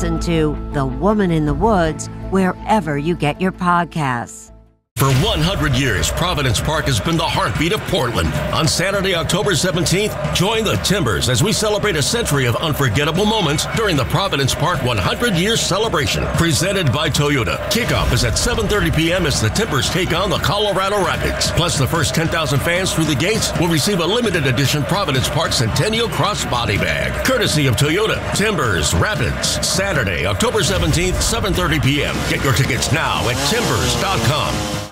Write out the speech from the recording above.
listen to The Woman in the Woods wherever you get your podcasts. For 100 years, Providence Park has been the heartbeat of Portland. On Saturday, October 17th, join the Timbers as we celebrate a century of unforgettable moments during the Providence Park 100-year celebration. Presented by Toyota. Kickoff is at 7:30 p.m. as the Timbers take on the Colorado Rapids. Plus, the first 10,000 fans through the gates will receive a limited edition Providence Park Centennial Crossbody Bag. Courtesy of Toyota. Timbers Rapids. Saturday, October 17th, 7:30 p.m. Get your tickets now at timbers.com.